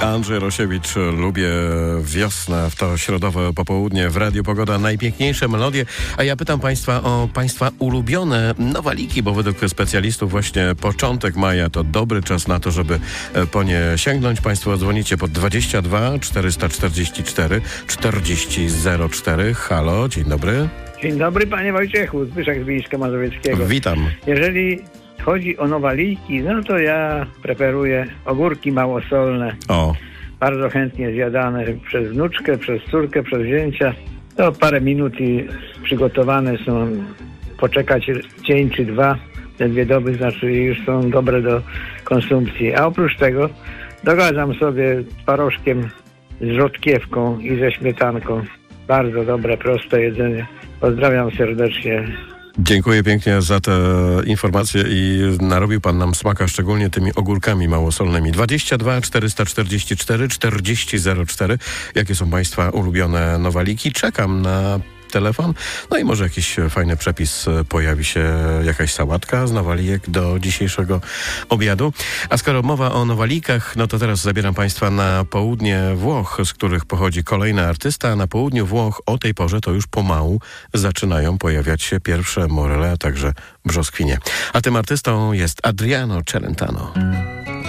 Andrzej Rosiewicz, lubię wiosnę w to środowe popołudnie w Radiu Pogoda. Najpiękniejsze melodie. A ja pytam Państwa o Państwa ulubione nowaliki, bo według specjalistów właśnie początek maja to dobry czas na to, żeby po nie sięgnąć. Państwo dzwonicie pod 22 444 4004. Halo, dzień dobry. Dzień dobry, panie Wojciechu, Zbyszek z Wiejska Mazowieckiego. Witam. Jeżeli chodzi o nowaliki, no to ja preferuję ogórki małosolne. O. Bardzo chętnie zjadane przez wnuczkę, przez córkę, przez zięcia. To parę minut i przygotowane są. Poczekać dzień czy dwa, te 2 doby, znaczy już są dobre do konsumpcji. A oprócz tego dogadzam sobie z parożkiem, z rzodkiewką i ze śmietanką. Bardzo dobre, proste jedzenie. Pozdrawiam serdecznie. Dziękuję pięknie za te informacje i narobił Pan nam smaka, szczególnie tymi ogórkami małosolnymi. 22 444 4004. Jakie są Państwa ulubione nowaliki? Czekam na telefon. No i może jakiś fajny przepis, pojawi się jakaś sałatka z nowalijek do dzisiejszego obiadu. A skoro mowa o nowalikach, no to teraz zabieram Państwa na południe Włoch, z których pochodzi kolejny artysta. A na południu Włoch o tej porze to już pomału zaczynają pojawiać się pierwsze morele, a także brzoskwinie. A tym artystą jest Adriano Celentano.